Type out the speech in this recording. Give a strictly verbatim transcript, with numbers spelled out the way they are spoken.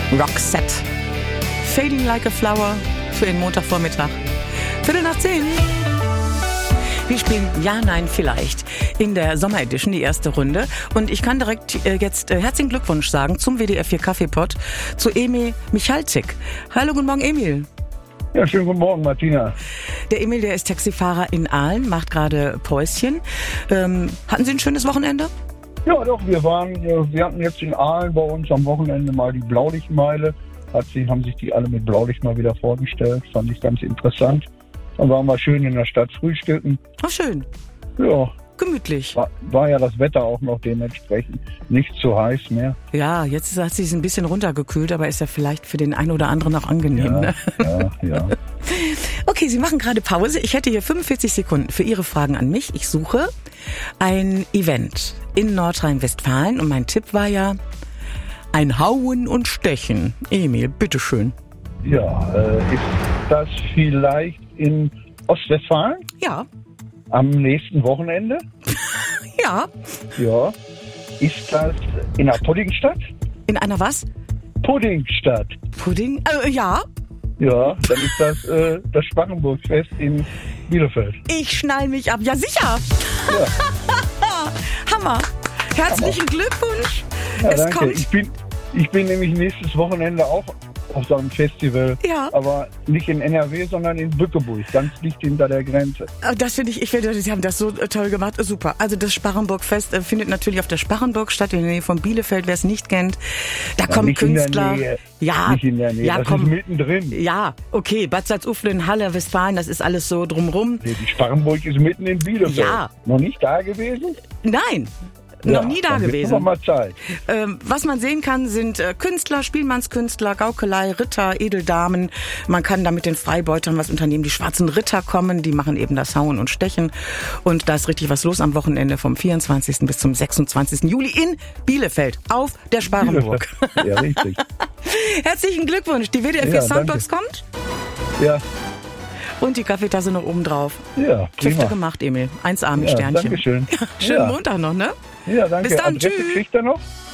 Roxette. Fading Like a Flower für den Montagvormittag. Viertel nach zehn. Wir spielen Ja, Nein, Vielleicht in der Sommeredition, die erste Runde. Und ich kann direkt äh, jetzt äh, herzlichen Glückwunsch sagen zum W D R vier Kaffeepott zu Emil Michalczyk. Hallo, guten Morgen, Emil. Ja, schönen guten Morgen, Martina. Der Emil, der ist Taxifahrer in Aalen, macht gerade Päuschen. Ähm, hatten Sie ein schönes Wochenende? Ja, doch, wir waren, wir hatten jetzt in Aalen bei uns am Wochenende mal die Blaulichtmeile. Hat sie, haben sich die alle mit Blaulicht mal wieder vorgestellt. Fand ich ganz interessant. Dann waren wir schön in der Stadt frühstücken. Ach, schön. Ja. Gemütlich. War, war ja das Wetter auch noch dementsprechend nicht so heiß mehr. Ja, jetzt hat sie es ein bisschen runtergekühlt, aber ist ja vielleicht für den einen oder anderen auch angenehm. Ja, ne? ja, ja. Okay, Sie machen gerade Pause. Ich hätte hier fünfundvierzig Sekunden für Ihre Fragen an mich. Ich suche ein Event in Nordrhein-Westfalen und mein Tipp war ja ein Hauen und Stechen. Emil, bitteschön. Ja, äh, ist das vielleicht in Ostwestfalen? Ja. Am nächsten Wochenende? Ja. Ja. Ist das in einer Puddingstadt? In einer was? Puddingstadt. Pudding? Äh, ja. Ja, dann ist das äh, das Sparrenburgfest in Bielefeld. Ich schnall mich ab. Ja, sicher. Ja. Hammer. Herzlichen Hammer. Glückwunsch. Ja, es danke. kommt. Ich bin, ich bin nämlich nächstes Wochenende auch auf so einem Festival. Ja. Aber nicht in N R W, sondern in Bückeburg, ganz dicht hinter der Grenze. Das finde ich, ich finde, Sie haben das so toll gemacht. Super. Also das Sparrenburgfest äh, findet natürlich auf der Sparrenburg statt, in der Nähe von Bielefeld, wer es nicht kennt. Da Ja, kommen nicht Künstler. In der Nähe. Ja, nicht in der Nähe. ja, das komm. ist mittendrin. Ja, okay. Bad Salzuflen, Halle, Westfalen, das ist alles so drumrum. Nee, die Sparrenburg ist mitten in Bielefeld. Ja. Noch nicht da gewesen? Nein. Ja, Noch nie da dann wird's gewesen. noch mal Zeit. Ähm, was man sehen kann, sind äh, Künstler, Spielmannskünstler, Gaukelei, Ritter, Edeldamen. Man kann da mit den Freibeutern was unternehmen. Die schwarzen Ritter kommen, die machen eben das Hauen und Stechen. Und da ist richtig was los am Wochenende vom vierundzwanzigsten bis zum sechsundzwanzigsten Juli in Bielefeld auf der Sparrenburg. Ja, richtig. Herzlichen Glückwunsch. Die W D R vier Ja, Soundbox danke. kommt Ja, und die Kaffeetasse noch oben drauf. ja, Tüfte prima. gemacht, Emil. eins A mit Ja, Sternchen. Dankeschön. Schönen Ja. Montag noch, ne? Ja, danke. Bis dann, Adresse tschüss. kriegt er noch?